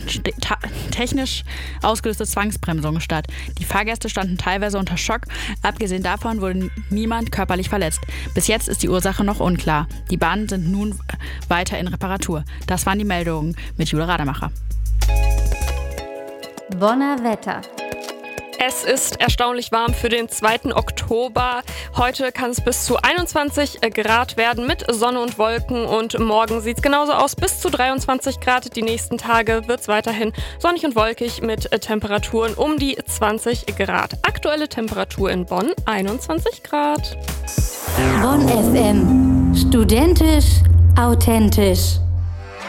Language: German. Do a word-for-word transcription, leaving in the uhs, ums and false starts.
ta- technisch ausgelöste Zwangsbremsung statt. Die Fahrgäste standen teilweise unter Schock. Abgesehen davon wurde niemand körperlich verletzt. Bis jetzt ist die Ursache noch unklar. Die Bahnen sind nun weiter in Reparatur. Das waren die Meldungen mit Jule Rademacher. Bonner Wetter. Es ist erstaunlich warm für den zweiten Oktober. Heute kann es bis zu einundzwanzig Grad werden mit Sonne und Wolken und morgen sieht es genauso aus, bis zu dreiundzwanzig Grad. Die nächsten Tage wird es weiterhin sonnig und wolkig mit Temperaturen um die zwanzig Grad. Aktuelle Temperatur in Bonn einundzwanzig Grad. Bonn F M. Studentisch, authentisch.